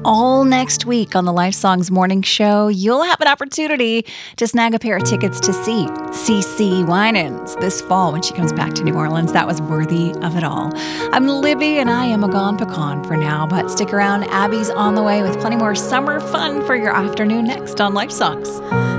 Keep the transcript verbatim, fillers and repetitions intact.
all next week on the Life Songs Morning Show, you'll have an opportunity to snag a pair of tickets to see CeCe Winans this fall when she comes back to New Orleans. That was worthy of it all. I'm Libby, and I am a gone pecan for now, but stick around. Abby's on the way with plenty more summer fun for your afternoon next on Life Songs.